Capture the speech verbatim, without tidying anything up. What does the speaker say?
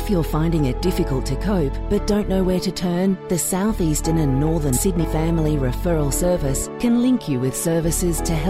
If you're finding it difficult to cope but don't know where to turn, the South Eastern and Northern Sydney Family Referral Service can link you with services to help